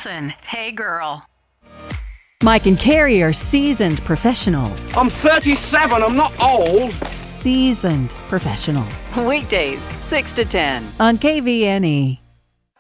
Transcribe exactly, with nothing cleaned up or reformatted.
Wilson, Hey Girl. Mike and Carrie are seasoned professionals. I'm thirty-seven, I'm not old. Seasoned professionals. Weekdays, six to ten. On K V N E.